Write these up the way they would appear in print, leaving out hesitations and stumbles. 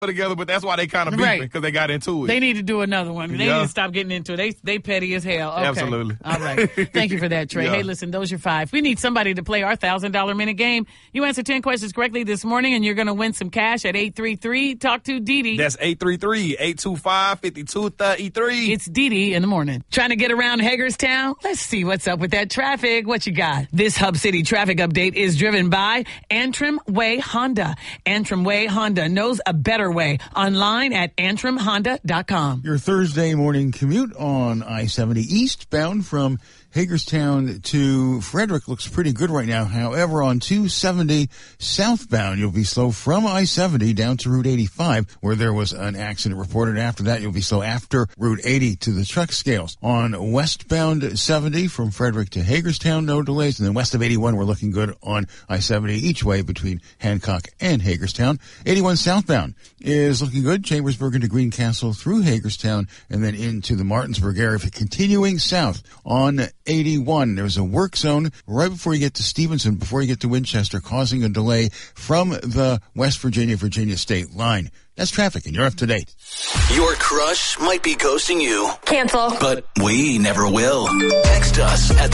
together, but that's why they kind of beefing, because they got into it. They need to do another one. They need to stop getting into it. They petty as hell. Okay. Absolutely. All right. Thank you for that, Trey. Yeah. Hey, listen, those are 5. We need somebody to play our $1,000 minute game. You answer 10 questions correctly this morning, and you're going to win some cash at 833. Talk to Dee. That's 833-825-5233. It's Dee in the morning. Trying to get around Hagerstown? Let's see what's up with that traffic. What you got? This Hub City traffic update is driven by Antrim Way Honda. Antrim Way Honda knows a better way. Online at antrimhonda.com. Your Thursday morning commute on I-70 eastbound from Hagerstown to Frederick looks pretty good right now. However, on 270 southbound, you'll be slow from I-70 down to Route 85, where there was an accident reported. After that, you'll be slow after Route 80 to the truck scales. On westbound 70 from Frederick to Hagerstown, no delays. And then west of 81, we're looking good on I-70 each way between Hancock and Hagerstown. 81 southbound is looking good. Chambersburg into Greencastle through Hagerstown and then into the Martinsburg area. Continuing south on 81. There's a work zone right before you get to Stevenson, before you get to Winchester, causing a delay from the West Virginia state line. That's traffic, and you're up to date. Your crush might be ghosting you. Cancel. But we never will. Text us at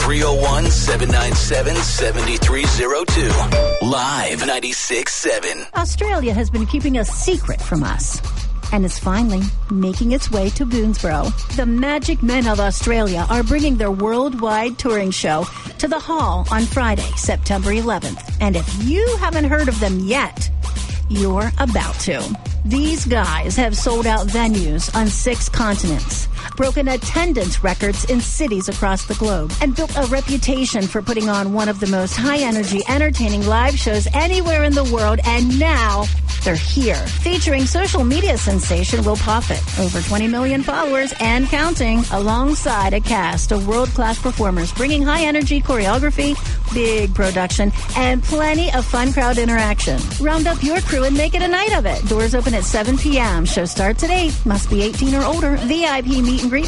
301-797-7302. Live 96.7. Australia has been keeping a secret from us, and is finally making its way to Boonesboro. The Magic Men of Australia are bringing their worldwide touring show to the Hall on Friday, September 11th. And if you haven't heard of them yet, you're about to. These guys have sold out venues on 6 continents, broken attendance records in cities across the globe, and built a reputation for putting on one of the most high-energy, entertaining live shows anywhere in the world, and now they're here, featuring social media sensation Will Poffit, over 20 million followers and counting, alongside a cast of world-class performers bringing high-energy choreography, big production, and plenty of fun crowd interaction. Round up your crew and make it a night of it. Doors open at 7 p.m. Show starts at 8. Must be 18 or older. VIP meet and greet